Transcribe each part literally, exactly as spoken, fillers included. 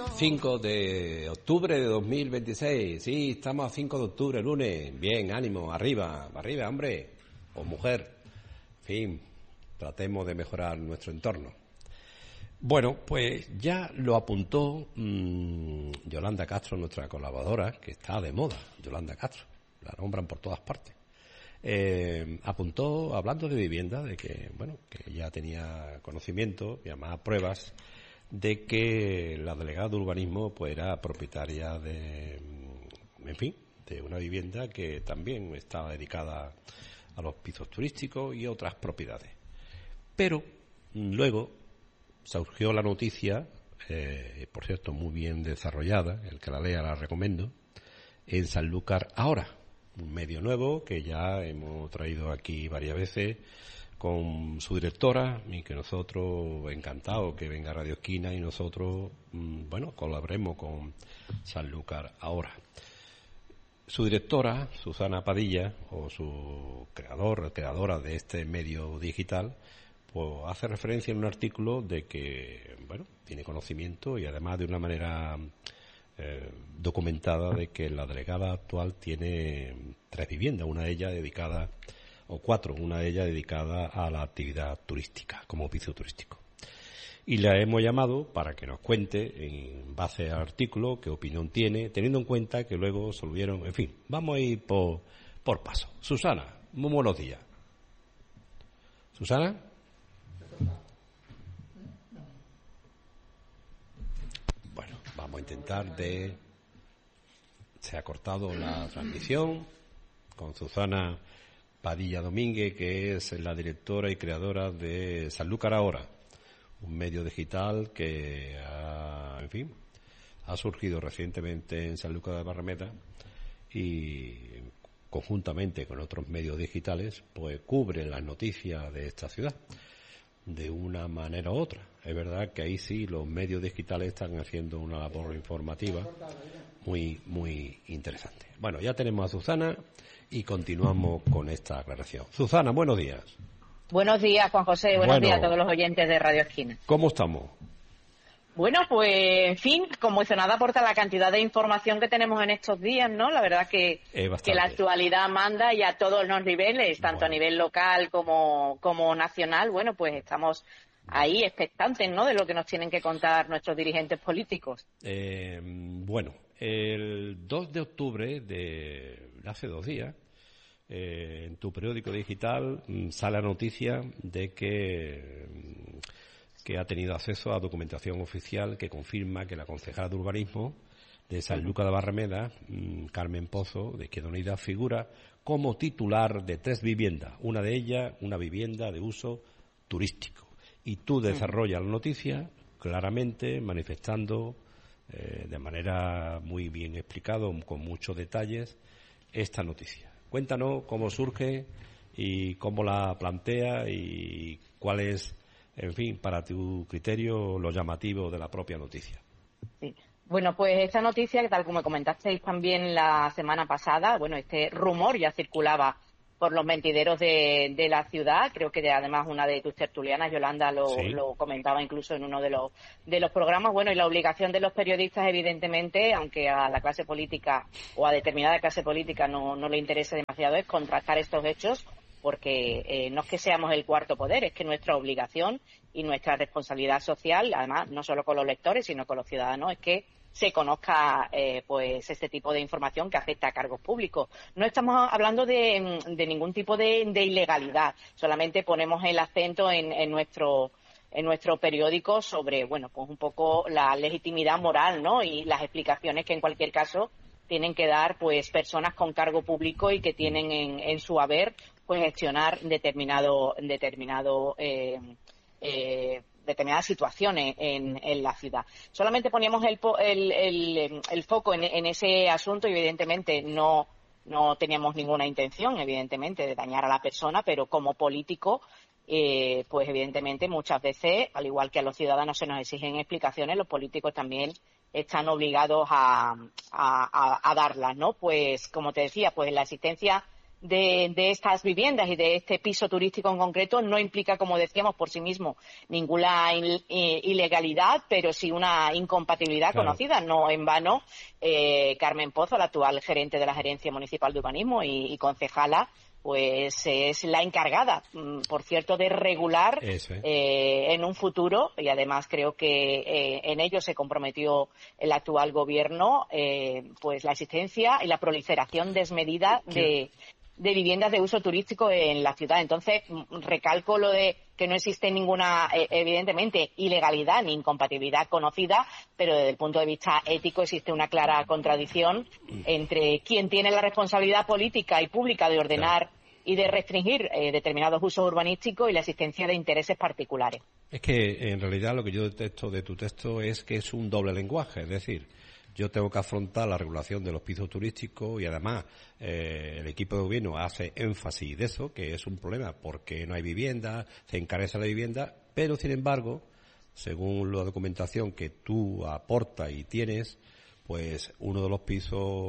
cinco de octubre de dos mil veintiséis. Sí, estamos a cinco de octubre, lunes. Bien, ánimo, arriba, arriba, hombre o mujer. En fin, tratemos de mejorar nuestro entorno. Bueno, pues ya lo apuntó mmm, Yolanda Castro, nuestra colaboradora, que está de moda, Yolanda Castro, la nombran por todas partes. Eh, apuntó, hablando de vivienda, de que, bueno, que ya tenía conocimiento y además pruebas de que la delegada de urbanismo pues era propietaria de, en fin, de una vivienda que también estaba dedicada a los pisos turísticos y otras propiedades. Pero luego surgió la noticia, eh, por cierto, muy bien desarrollada, el que la lea la recomiendo, en Sanlúcar Ahora, un medio nuevo que ya hemos traído aquí varias veces con su directora y que nosotros, encantados que venga Radio Esquina y nosotros, bueno, colaboremos con Sanlúcar Ahora. Su directora, Susana Padilla, o su creador, creadora de este medio digital, pues hace referencia en un artículo de que, bueno, tiene conocimiento y además de una manera eh, documentada de que la delegada actual tiene tres viviendas, una de ellas dedicada, o cuatro, una de ellas dedicada a la actividad turística, como piso turístico. Y la hemos llamado para que nos cuente, en base al artículo, qué opinión tiene, teniendo en cuenta que luego se volvieron, en fin, vamos a ir por, por paso. Susana, muy buenos días. ¿Susana? Bueno, vamos a intentar de... Se ha cortado la transmisión con Susana Padilla Domínguez, que es la directora y creadora de Sanlúcar Ahora, un medio digital que ha, en fin, ha surgido recientemente en Sanlúcar de Barrameda y conjuntamente con otros medios digitales pues cubre las noticias de esta ciudad de una manera u otra. Es verdad que ahí sí los medios digitales están haciendo una labor informativa muy muy interesante. Bueno, ya tenemos a Susana y continuamos con esta aclaración. Susana, buenos días. Buenos días, Juan José. Buenos bueno, días a todos los oyentes de Radio Esquina. ¿Cómo estamos? Bueno, pues, en fin, como mencionada aporta la cantidad de información que tenemos en estos días, ¿no? La verdad que, que la actualidad manda y a todos los niveles, tanto bueno. a nivel local como, como nacional, bueno, pues estamos ahí expectantes, ¿no?, de lo que nos tienen que contar nuestros dirigentes políticos. Eh, bueno, el dos de octubre de hace dos días, eh, en tu periódico digital sale la noticia de que, que ha tenido acceso a documentación oficial que confirma que la concejala de urbanismo de Sanlúcar de Barrameda, Carmen Pozo, de Izquierda Unida, figura como titular de tres viviendas, una de ellas una vivienda de uso turístico. Y tú desarrollas la noticia claramente, manifestando eh, de manera muy bien explicado, con muchos detalles, esta noticia. Cuéntanos cómo surge y cómo la plantea y cuál es, en fin, para tu criterio, lo llamativo de la propia noticia. Sí. Bueno, pues esta noticia, tal como comentasteis también la semana pasada, bueno, este rumor ya circulaba por los mentideros de, de la ciudad. Creo que de, además una de tus tertulianas, Yolanda, lo, sí. lo comentaba incluso en uno de los de los programas. Bueno, y la obligación de los periodistas, evidentemente, aunque a la clase política o a determinada clase política no, no le interese demasiado, es contrastar estos hechos, porque eh, no es que seamos el cuarto poder, es que nuestra obligación y nuestra responsabilidad social, además, no solo con los lectores, sino con los ciudadanos, es que se conozca eh, pues este tipo de información que afecta a cargos públicos. No estamos hablando de, de ningún tipo de, de ilegalidad, solamente ponemos el acento en, en nuestro en nuestro periódico sobre, bueno, pues un poco la legitimidad moral, ¿no?, y las explicaciones que en cualquier caso tienen que dar pues personas con cargo público y que tienen en, en su haber pues gestionar determinado determinado eh, eh, determinadas situaciones en, en la ciudad. Solamente poníamos el, el, el, el foco en, en ese asunto y evidentemente no, no teníamos ninguna intención, evidentemente, de dañar a la persona, pero como político, eh, pues evidentemente muchas veces, al igual que a los ciudadanos se nos exigen explicaciones, los políticos también están obligados a, a, a, a darlas, ¿no? Pues, como te decía, pues la existencia de, de estas viviendas y de este piso turístico en concreto no implica, como decíamos, por sí mismo ninguna il, eh, ilegalidad, pero sí una incompatibilidad claro. conocida. No en vano, eh, Carmen Pozo, la actual gerente de la Gerencia Municipal de Urbanismo y, y concejala, pues es la encargada, por cierto, de regular eh, en un futuro, y además creo que eh, en ello se comprometió el actual gobierno, eh, pues la existencia y la proliferación desmedida de, de viviendas de uso turístico en la ciudad. Entonces, recalco lo de que no existe ninguna, eh, evidentemente, ilegalidad ni incompatibilidad conocida, pero desde el punto de vista ético existe una clara contradicción entre quien tiene la responsabilidad política y pública de ordenar claro. y de restringir eh, determinados usos urbanísticos y la existencia de intereses particulares. Es que, en realidad, lo que yo detecto de tu texto es que es un doble lenguaje, es decir, yo tengo que afrontar la regulación de los pisos turísticos y además eh, el equipo de gobierno hace énfasis de eso, que es un problema porque no hay vivienda, se encarece la vivienda, pero sin embargo, según la documentación que tú aportas y tienes, pues uno de los pisos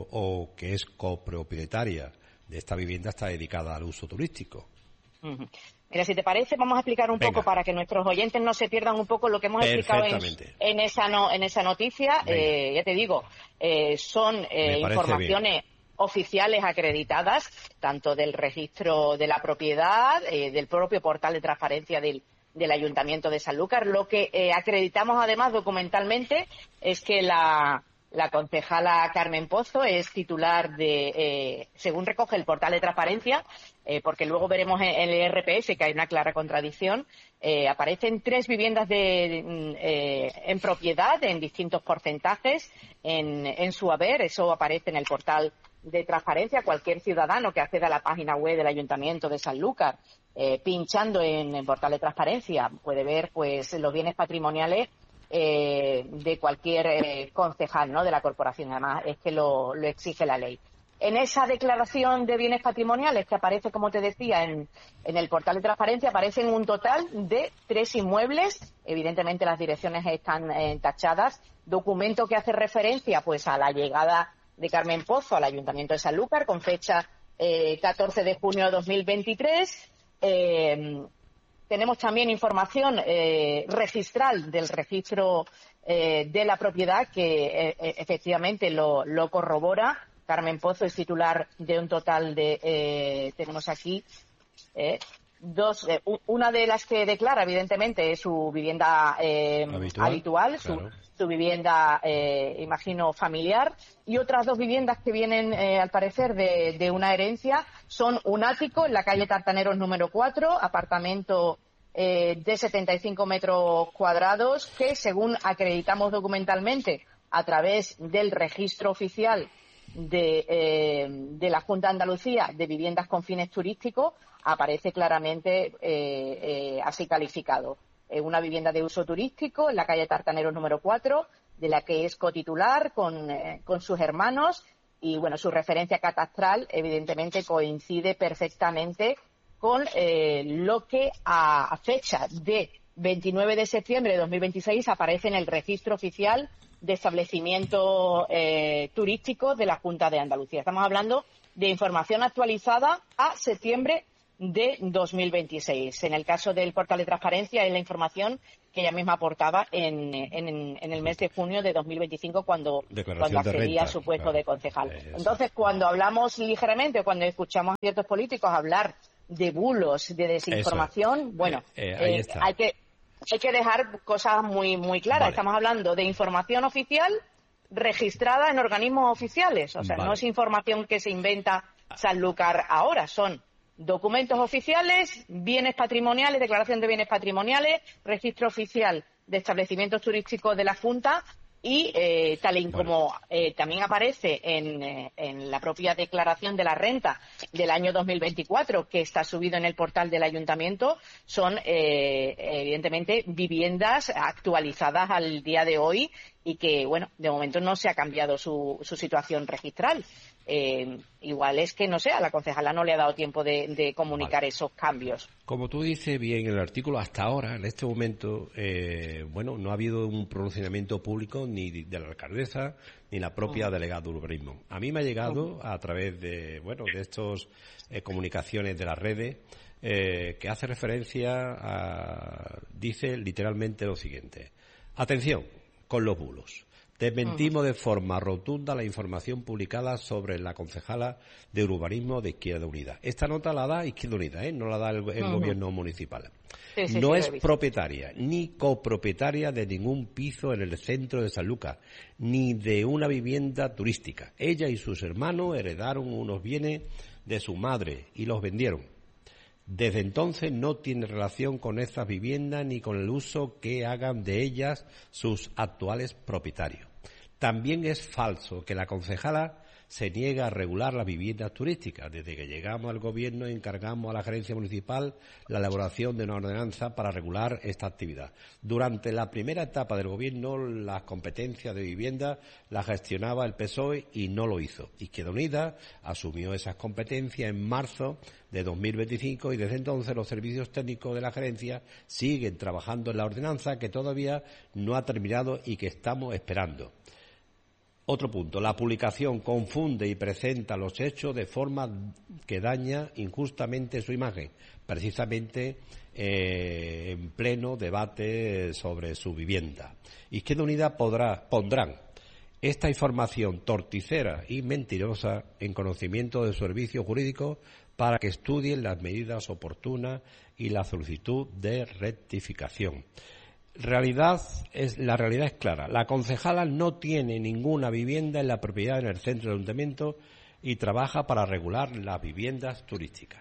o que es copropietaria de esta vivienda está dedicada al uso turístico. Uh-huh. Mira, si te parece, vamos a explicar un Venga. poco para que nuestros oyentes no se pierdan un poco lo que hemos explicado en, en esa no, en esa noticia. Eh, ya te digo, eh, son eh, informaciones bien. oficiales acreditadas, tanto del registro de la propiedad, eh, del propio portal de transparencia del, del Ayuntamiento de Sanlúcar. Lo que eh, acreditamos además documentalmente es que la... La concejala Carmen Pozo es titular de, eh, según recoge el portal de transparencia, eh, porque luego veremos en, en el I R P F que hay una clara contradicción, eh, aparecen tres viviendas de, eh, en propiedad en distintos porcentajes en, en su haber. Eso aparece en el portal de transparencia. Cualquier ciudadano que acceda a la página web del Ayuntamiento de Sanlúcar, eh, pinchando en el portal de transparencia, puede ver pues los bienes patrimoniales Eh, de cualquier eh, concejal, ¿no?, de la corporación. Además es que lo, lo exige la ley. En esa declaración de bienes patrimoniales que aparece, como te decía, en, en el portal de transparencia, aparecen un total de tres inmuebles. Evidentemente las direcciones están eh, tachadas. Documento que hace referencia pues a la llegada de Carmen Pozo al Ayuntamiento de Sanlúcar con fecha eh, catorce de junio de dos mil veintitrés. Eh, Tenemos también información eh, registral del registro eh, de la propiedad que eh, efectivamente lo, lo corrobora. Carmen Pozo es titular de un total de, eh, tenemos aquí, eh, dos, eh, una de las que declara evidentemente es su vivienda eh, habitual, habitual claro. su, su vivienda, eh, imagino, familiar, y otras dos viviendas que vienen, eh, al parecer, de, de una herencia. Son un ático en la calle Tartaneros número cuatro, apartamento eh, de setenta y cinco metros cuadrados, que, según acreditamos documentalmente a través del registro oficial de, eh, de la Junta de Andalucía de viviendas con fines turísticos, aparece claramente eh, eh, así calificado. Eh, una vivienda de uso turístico en la calle Tartaneros número cuatro, de la que es cotitular con, eh, con sus hermanos, y bueno, su referencia catastral evidentemente coincide perfectamente con eh, lo que a, a fecha de veintinueve de septiembre de dos mil veintiséis aparece en el registro oficial de establecimientos eh, turísticos de la Junta de Andalucía. Estamos hablando de información actualizada a septiembre de dos mil veintiséis. En el caso del portal de transparencia es la información que ella misma aportaba en, en, en el mes de junio de dos mil veinticinco cuando, cuando accedía a su puesto claro. de concejal. Entonces, cuando hablamos ligeramente o cuando escuchamos a ciertos políticos hablar de bulos, de desinformación, Eso. bueno, eh, eh, eh, hay que hay que dejar cosas muy muy claras. Vale. Estamos hablando de información oficial registrada en organismos oficiales. O sea, vale. no es información que se inventa Sanlúcar ahora, son documentos oficiales, bienes patrimoniales, declaración de bienes patrimoniales, registro oficial de establecimientos turísticos de la Junta y eh, tal y como eh, también aparece en, eh, en la propia declaración de la renta del año dos mil veinticuatro, que está subido en el portal del Ayuntamiento, son eh, evidentemente viviendas actualizadas al día de hoy y que, bueno, de momento no se ha cambiado su, su situación registral. Eh, igual es que, no sé, a la concejala no le ha dado tiempo de, de comunicar vale. esos cambios. Como tú dices bien en el artículo, hasta ahora, en este momento, eh, bueno, no ha habido un pronunciamiento público ni de la alcaldesa ni la propia uh-huh. delegada de urbanismo. A mí me ha llegado uh-huh. a través de, bueno, de estas eh, comunicaciones de las redes, eh, que hace referencia a, dice literalmente lo siguiente: atención con los bulos. Desmentimos de forma rotunda la información publicada sobre la concejala de urbanismo de Izquierda Unida. Esta nota la da Izquierda Unida, ¿eh? No la da el, el uh-huh. gobierno municipal. Sí, sí, no sí, es propietaria ni copropietaria de ningún piso en el centro de Sanlúcar, ni de una vivienda turística. Ella y sus hermanos heredaron unos bienes de su madre y los vendieron. Desde entonces no tiene relación con estas viviendas ni con el uso que hagan de ellas sus actuales propietarios. También es falso que la concejala se niega a regular las viviendas turísticas. Desde que llegamos al gobierno encargamos a la gerencia municipal la elaboración de una ordenanza para regular esta actividad. Durante la primera etapa del gobierno las competencias de vivienda las gestionaba el P S O E y no lo hizo. Izquierda Unida asumió esas competencias en marzo de dos mil veinticinco y desde entonces los servicios técnicos de la gerencia siguen trabajando en la ordenanza que todavía no ha terminado y que estamos esperando. Otro punto, la publicación confunde y presenta los hechos de forma que daña injustamente su imagen, precisamente eh, en pleno debate sobre su vivienda. Izquierda Unida podrá, pondrán esta información torticera y mentirosa en conocimiento del servicio jurídico para que estudien las medidas oportunas y la solicitud de rectificación. Realidad es, la realidad es clara. La concejala no tiene ninguna vivienda en la propiedad en el centro del ayuntamiento y trabaja para regular las viviendas turísticas.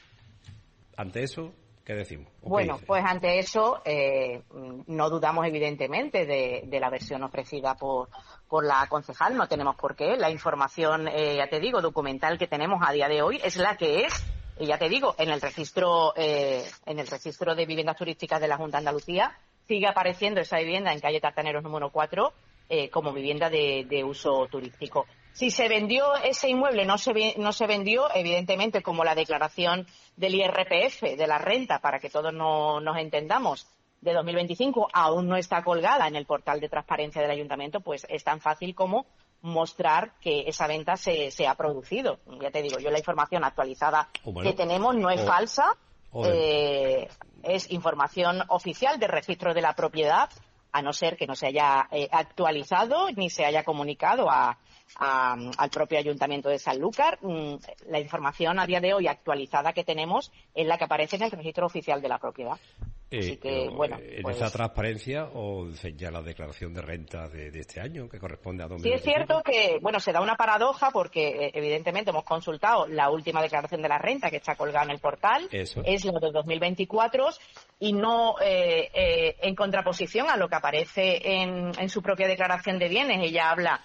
Ante eso, ¿qué decimos? Bueno, dice? Pues ante eso eh, no dudamos evidentemente de, de la versión ofrecida por, por la concejal. No tenemos por qué. La información, eh, ya te digo, documental que tenemos a día de hoy es la que es. Y ya te digo, en el registro, eh, en el registro de viviendas turísticas de la Junta de Andalucía sigue apareciendo esa vivienda en calle Tartaneros número cuatro eh, como vivienda de, de uso turístico. Si se vendió ese inmueble, no se, no se vendió, evidentemente, como la declaración del I R P F, de la renta, para que todos no, nos entendamos, de dos mil veinticinco, aún no está colgada en el portal de transparencia del ayuntamiento, pues es tan fácil como mostrar que esa venta se, se ha producido. Ya te digo, yo la información actualizada oh, bueno. que tenemos no es oh. falsa, oh. Eh, es información oficial de registro de la propiedad, a no ser que no se haya eh, actualizado ni se haya comunicado a, a, al propio Ayuntamiento de Sanlúcar. Mm, la información a día de hoy actualizada que tenemos es la que aparece en el registro oficial de la propiedad. Eh, Así que, bueno, ¿En pues, esa transparencia o ya la declaración de renta de, de este año, que corresponde a dos mil veinticinco? Sí, es cierto que, bueno, se da una paradoja porque, eh, evidentemente, hemos consultado la última declaración de la renta que está colgada en el portal, Eso. es la de dos mil veinticuatro, y no eh, eh, en contraposición a lo que aparece en, en su propia declaración de bienes. Ella habla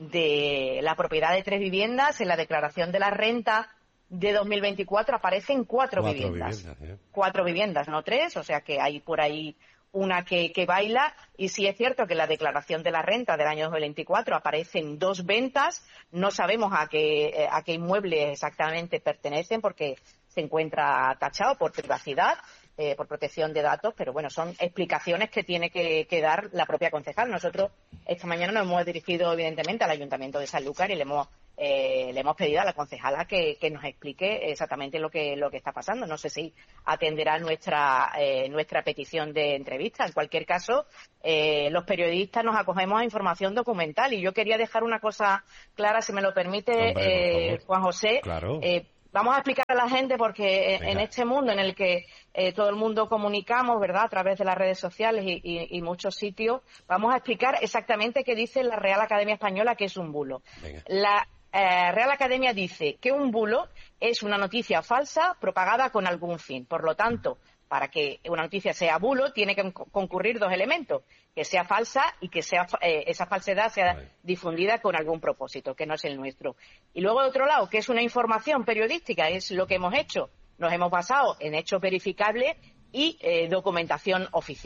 de la propiedad de tres viviendas, en la declaración de la renta de dos mil veinticuatro aparecen cuatro, cuatro viviendas. viviendas ¿eh? Cuatro viviendas, no tres, o sea que hay por ahí una que, que baila. Y sí es cierto que en la declaración de la renta del año dos mil veinticuatro aparecen dos ventas. No sabemos a qué, a qué inmueble exactamente pertenecen porque se encuentra tachado por privacidad, eh, por protección de datos, pero bueno, son explicaciones que tiene que, que dar la propia concejal. Nosotros esta mañana nos hemos dirigido evidentemente al Ayuntamiento de Sanlúcar y le hemos Eh, le hemos pedido a la concejala que, que nos explique exactamente lo que lo que está pasando. No sé si atenderá nuestra eh, nuestra petición de entrevista. En cualquier caso, eh, los periodistas nos acogemos a información documental y yo quería dejar una cosa clara, si me lo permite, Hombre, eh, Juan José. Claro. Eh, Vamos a explicar a la gente porque Venga. en este mundo en el que eh, todo el mundo comunicamos, ¿verdad?, a través de las redes sociales y, y, y muchos sitios, vamos a explicar exactamente qué dice la Real Academia Española que es un bulo. Venga. La eh, Real Academia dice que un bulo es una noticia falsa propagada con algún fin. Por lo tanto, para que una noticia sea bulo, tiene que concurrir dos elementos: que sea falsa y que sea eh, esa falsedad sea Ay. difundida con algún propósito, que no es el nuestro. Y luego, de otro lado, que es una información periodística, es lo que hemos hecho. Nos hemos basado en hechos verificables y eh, documentación oficial.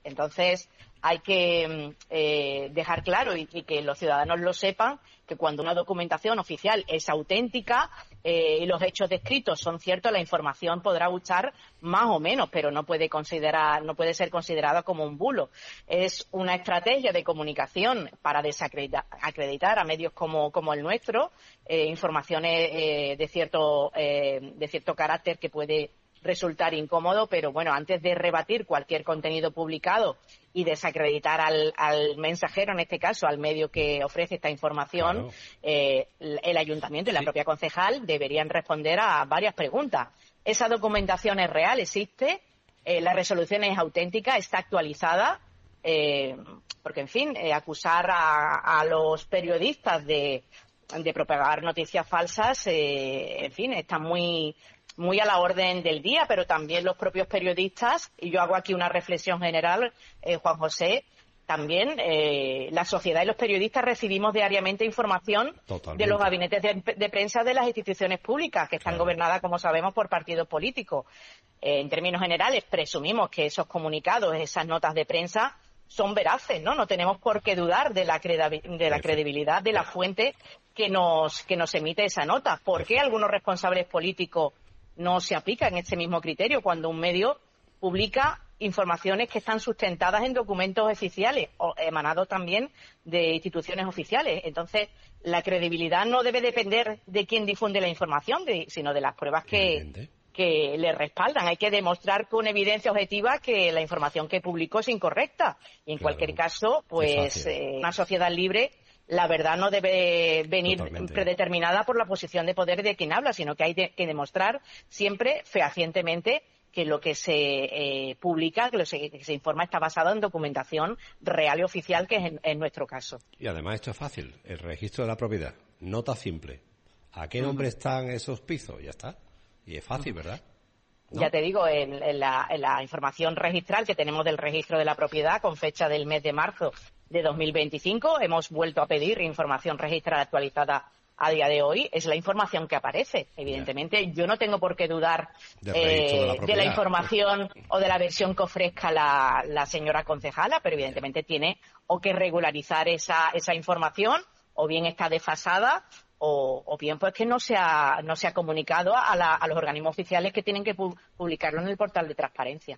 Entonces, hay que eh, dejar claro y, y que los ciudadanos lo sepan, que cuando una documentación oficial es auténtica eh, y los hechos descritos son ciertos, la información podrá gustar más o menos, pero no puede considerar, no puede ser considerada como un bulo. Es una estrategia de comunicación para desacreditar acreditar a medios como, como el nuestro, eh, informaciones eh, de cierto eh, de cierto carácter que puede resultar incómodo, pero bueno, antes de rebatir cualquier contenido publicado y desacreditar al, al mensajero, en este caso al medio que ofrece esta información, claro. eh, el ayuntamiento y la sí. propia concejal deberían responder a varias preguntas. ¿Esa documentación es real? ¿Existe? Eh, ¿La resolución es auténtica? ¿Está actualizada? Eh, porque, en fin, eh, acusar a, a los periodistas de, de propagar noticias falsas, eh, en fin, está muy... muy a la orden del día, pero también los propios periodistas, y yo hago aquí una reflexión general, eh, Juan José, también eh, la sociedad y los periodistas recibimos diariamente información Totalmente. de los gabinetes de, de prensa de las instituciones públicas, que están claro. gobernadas, como sabemos, por partidos políticos. Eh, en términos generales, presumimos que esos comunicados, esas notas de prensa, son veraces, ¿no? No tenemos por qué dudar de la, de la credibilidad de la fuente que nos, que nos emite esa nota. ¿Por qué algunos responsables políticos no se aplica en este mismo criterio cuando un medio publica informaciones que están sustentadas en documentos oficiales o emanados también de instituciones oficiales? Entonces, la credibilidad no debe depender de quién difunde la información, de, sino de las pruebas que, que le respaldan. Hay que demostrar con evidencia objetiva que la información que publicó es incorrecta. Y en claro. cualquier caso, pues eh, una sociedad libre, la verdad no debe venir Totalmente. predeterminada por la posición de poder de quien habla, sino que hay de, que demostrar siempre fehacientemente que lo que se eh, publica, que lo se, que se informa está basado en documentación real y oficial, que es en, en nuestro caso. Y además esto es fácil, el registro de la propiedad, nota simple. ¿A qué nombre uh-huh. están esos pisos? Ya está. Y es fácil, ¿verdad? ¿No? Ya te digo, en, en, la, en la información registral que tenemos del registro de la propiedad con fecha del mes de marzo de dos mil veinticinco, hemos vuelto a pedir información registral actualizada a día de hoy. Es la información que aparece. Evidentemente, yeah. yo no tengo por qué dudar de, eh, de, la de la información o de la versión que ofrezca la, la señora concejala, pero evidentemente yeah. tiene o que regularizar esa, esa información, o bien está desfasada, o, o bien pues que no se ha, no se ha comunicado a, la, a los organismos oficiales que tienen que pu- publicarlo en el portal de transparencia.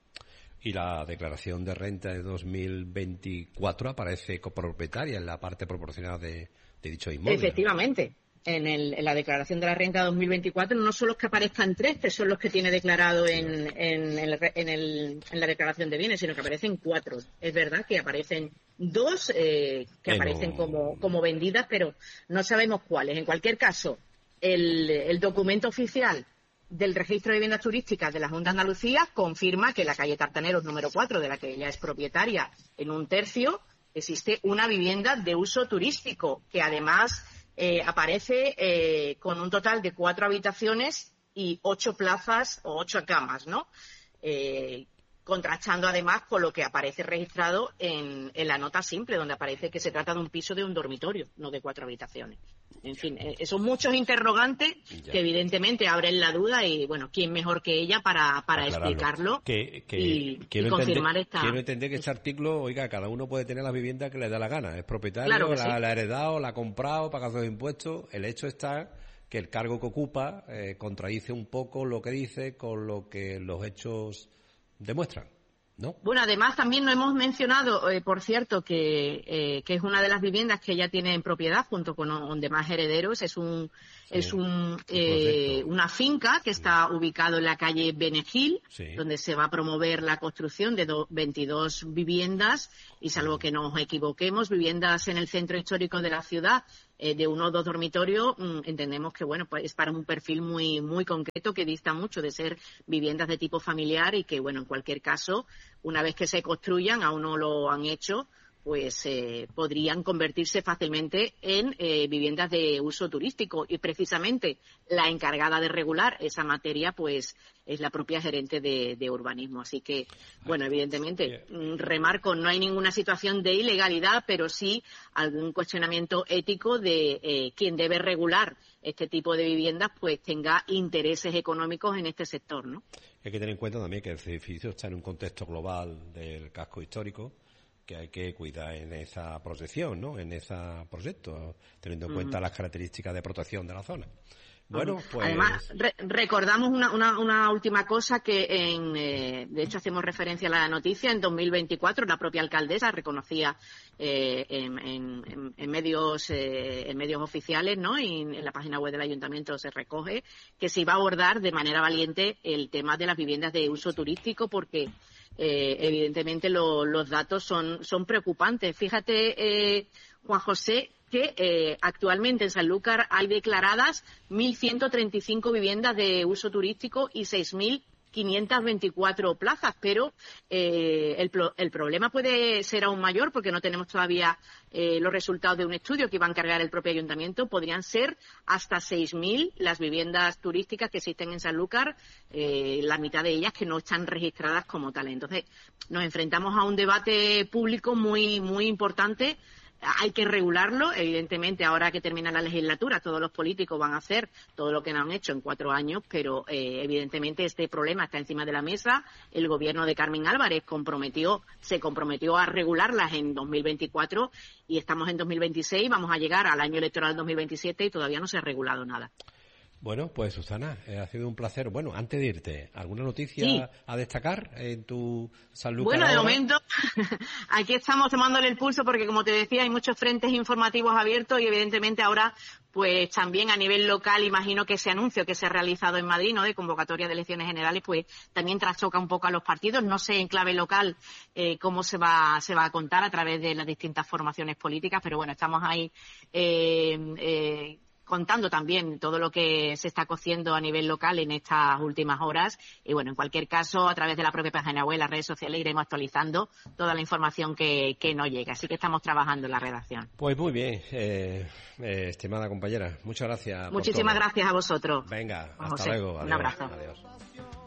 Y la declaración de renta de dos mil veinticuatro aparece copropietaria en la parte proporcional de, de dicho inmueble. Efectivamente. En, el, en la declaración de la renta dos mil veinticuatro no son los que aparezcan tres, que son los que tiene declarado en, en, el, en, el, en la declaración de bienes, sino que aparecen cuatro. Es verdad que aparecen dos eh, que bueno. aparecen como, como vendidas, pero no sabemos cuáles. En cualquier caso, el, el documento oficial del registro de viviendas turísticas de la Junta de Andalucía confirma que en la calle Tartaneros número cuatro, de la que ella es propietaria, en un tercio, existe una vivienda de uso turístico, que además eh, aparece eh, con un total de cuatro habitaciones y ocho plazas o ocho camas, ¿no? Eh, contrastando además con lo que aparece registrado en, en la nota simple, donde aparece que se trata de un piso de un dormitorio, no de cuatro habitaciones. En fin, eh, son muchos interrogantes ya. que evidentemente abren la duda y, bueno, ¿quién mejor que ella para, para explicarlo que, que, y, quiero y confirmar entender, esta... Quiero entender que este artículo, oiga, cada uno puede tener la vivienda que le da la gana. Es propietario, claro la, sí. la ha heredado, la ha comprado, paga sus impuestos. El hecho está que el cargo que ocupa eh, contradice un poco lo que dice con lo que los hechos demuestran, ¿no? Bueno, además también no hemos mencionado, eh, por cierto, que, eh, que es una de las viviendas que ella tiene en propiedad junto con, con demás herederos. Es un sí, es un eh, una finca que está ubicado en la calle Benegil, sí. donde se va a promover la construcción de do, veintidós viviendas y, salvo que nos equivoquemos, viviendas en el centro histórico de la ciudad eh, de uno o dos dormitorios. Mmm, entendemos que, bueno, pues es para un perfil muy muy concreto que dista mucho de ser viviendas de tipo familiar y que, bueno, en cualquier caso, una vez que se construyan, aún no lo han hecho, pues eh, podrían convertirse fácilmente en eh, viviendas de uso turístico, y precisamente la encargada de regular esa materia pues es la propia gerente de, de urbanismo. Así que, bueno, evidentemente, remarco, no hay ninguna situación de ilegalidad, pero sí algún cuestionamiento ético de eh, quien debe regular este tipo de viviendas pues tenga intereses económicos en este sector, ¿no? Hay que tener en cuenta también que el edificio está en un contexto global del casco histórico, que hay que cuidar en esa protección, ¿no? En ese proyecto, teniendo en cuenta uh-huh. las características de protección de la zona. Bueno, pues... Además, re- recordamos una, una, una última cosa que, en, eh, de hecho, hacemos referencia a la noticia. En dos mil veinticuatro, la propia alcaldesa reconocía eh, en, en, en, medios, eh, en medios oficiales, ¿no? Y en la página web del ayuntamiento se recoge que se iba a abordar de manera valiente el tema de las viviendas de uso turístico, porque eh, evidentemente lo, los datos son, son preocupantes. Fíjate, eh, Juan José, que eh, actualmente en Sanlúcar hay declaradas mil ciento treinta y cinco viviendas de uso turístico y seis mil quinientas veinticuatro plazas, pero eh, el, el problema puede ser aún mayor porque no tenemos todavía eh, los resultados de un estudio que iba a encargar el propio ayuntamiento. Podrían ser hasta seis mil las viviendas turísticas que existen en Sanlúcar, eh, la mitad de ellas que no están registradas como tal. Entonces, nos enfrentamos a un debate público muy, muy importante. Hay que regularlo, evidentemente, ahora que termina la legislatura, todos los políticos van a hacer todo lo que no han hecho en cuatro años, pero eh, evidentemente este problema está encima de la mesa. El gobierno de Carmen Álvarez comprometió, se comprometió a regularlas en dos mil veinticuatro y estamos en dos mil veintiséis, vamos a llegar al año electoral dos mil veintisiete y todavía no se ha regulado nada. Bueno, pues Susana, eh, ha sido un placer. Bueno, antes de irte, ¿alguna noticia sí. a destacar en tu Sanlúcar? Bueno, de ahora? momento, aquí estamos tomándole el pulso porque, como te decía, hay muchos frentes informativos abiertos y, evidentemente, ahora, pues también a nivel local, imagino que ese anuncio que se ha realizado en Madrid, ¿no?, de convocatoria de elecciones generales, pues también trastoca un poco a los partidos. No sé en clave local eh, cómo se va, se va a contar a través de las distintas formaciones políticas, pero bueno, estamos ahí eh, eh, contando también todo lo que se está cociendo a nivel local en estas últimas horas. Y bueno, en cualquier caso, a través de la propia página web, las redes sociales, iremos actualizando toda la información que, que no llega. Así que estamos trabajando en la redacción. Pues muy bien, eh, eh, estimada compañera. Muchas gracias. Muchísimas por todo. gracias a vosotros. Venga, hasta José, luego. Adiós, un abrazo. Adiós.